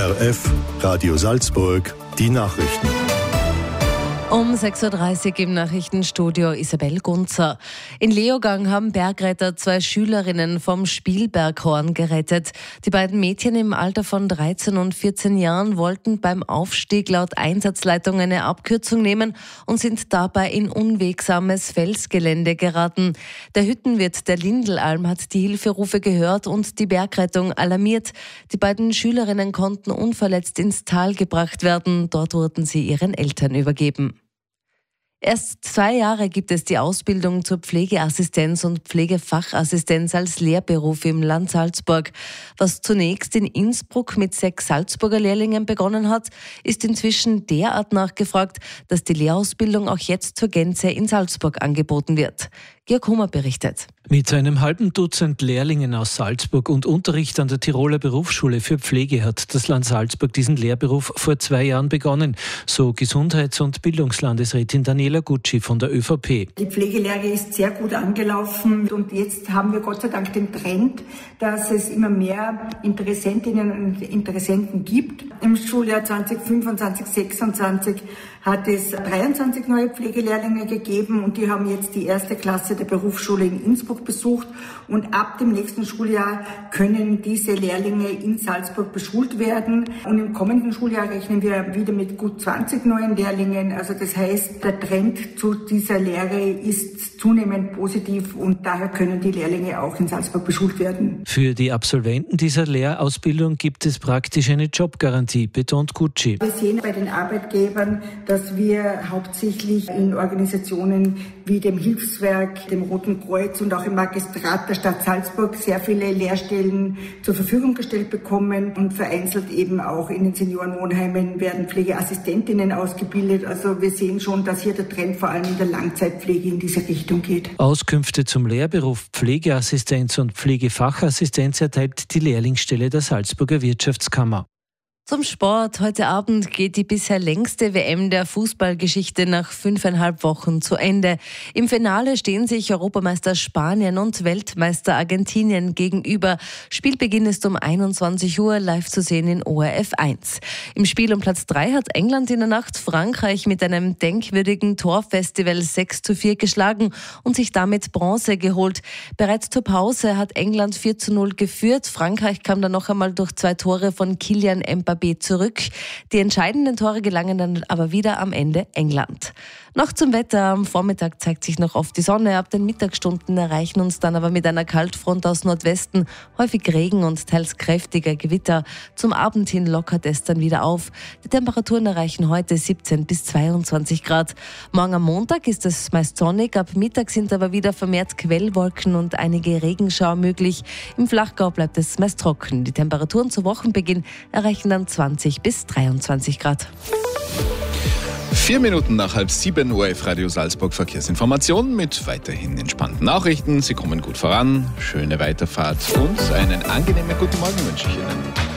ORF, Radio Salzburg, die Nachrichten. Um 6.30 Uhr im Nachrichtenstudio Isabel Gunzer. In Leogang haben Bergretter 2 Schülerinnen vom Spielberghorn gerettet. Die beiden Mädchen im Alter von 13 und 14 Jahren wollten beim Aufstieg laut Einsatzleitung eine Abkürzung nehmen und sind dabei in unwegsames Felsgelände geraten. Der Hüttenwirt der Lindelalm hat die Hilferufe gehört und die Bergrettung alarmiert. Die beiden Schülerinnen konnten unverletzt ins Tal gebracht werden. Dort wurden sie ihren Eltern übergeben. Erst 2 Jahre gibt es die Ausbildung zur Pflegeassistenz und Pflegefachassistenz als Lehrberuf im Land Salzburg. Was zunächst in Innsbruck mit 6 Salzburger Lehrlingen begonnen hat, ist inzwischen derart nachgefragt, dass die Lehrausbildung auch jetzt zur Gänze in Salzburg angeboten wird. Georg Hummer berichtet. Mit einem halben Dutzend Lehrlingen aus Salzburg und Unterricht an der Tiroler Berufsschule für Pflege hat das Land Salzburg diesen Lehrberuf vor 2 Jahren begonnen, so Gesundheits- und Bildungslandesrätin Daniela Gucci von der ÖVP. Die Pflegelehre ist sehr gut angelaufen und jetzt haben wir Gott sei Dank den Trend, dass es immer mehr Interessentinnen und Interessenten gibt. Im Schuljahr 2025/26 hat es 23 neue Pflegelehrlinge gegeben und die haben jetzt die erste Klasse der Berufsschule in Innsbruck besucht und ab dem nächsten Schuljahr können diese Lehrlinge in Salzburg beschult werden und im kommenden Schuljahr rechnen wir wieder mit gut 20 neuen Lehrlingen. Also das heißt, der Trend zu dieser Lehre ist zunehmend positiv und daher können die Lehrlinge auch in Salzburg beschult werden. Für die Absolventen dieser Lehrausbildung gibt es praktisch eine Jobgarantie, betont Gucci. Wir sehen bei den Arbeitgebern, dass wir hauptsächlich in Organisationen wie dem Hilfswerk, dem Roten Kreuz und auch im Magistrat der Stadt Salzburg sehr viele Lehrstellen zur Verfügung gestellt bekommen und vereinzelt eben auch in den Seniorenwohnheimen werden Pflegeassistentinnen ausgebildet. Also wir sehen schon, dass hier der Trend vor allem in der Langzeitpflege in diese Richtung geht. Auskünfte zum Lehrberuf Pflegeassistenz und Pflegefachassistenz erteilt die Lehrlingsstelle der Salzburger Wirtschaftskammer. Zum Sport. Heute Abend geht die bisher längste WM der Fußballgeschichte nach 5,5 Wochen zu Ende. Im Finale stehen sich Europameister Spanien und Weltmeister Argentinien gegenüber. Spielbeginn ist um 21 Uhr live zu sehen in ORF 1. Im Spiel um Platz 3 hat England in der Nacht Frankreich mit einem denkwürdigen Torfestival 6:4 geschlagen und sich damit Bronze geholt. Bereits zur Pause hat England 4:0 geführt. Frankreich kam dann noch einmal durch 2 Tore von Kylian Mbappé zurück. Die entscheidenden Tore gelangen dann aber wieder am Ende England. Noch zum Wetter. Am Vormittag zeigt sich noch oft die Sonne. Ab den Mittagsstunden erreichen uns dann aber mit einer Kaltfront aus Nordwesten häufig Regen und teils kräftiger Gewitter. Zum Abend hin lockert es dann wieder auf. Die Temperaturen erreichen heute 17 bis 22 Grad. Morgen am Montag ist es meist sonnig. Ab Mittag sind aber wieder vermehrt Quellwolken und einige Regenschauer möglich. Im Flachgau bleibt es meist trocken. Die Temperaturen zu Wochenbeginn erreichen dann 20 bis 23 Grad. 4 Minuten nach 6:30 ORF Radio Salzburg Verkehrsinformationen mit weiterhin entspannten Nachrichten. Sie kommen gut voran, schöne Weiterfahrt und einen angenehmen guten Morgen wünsche ich Ihnen.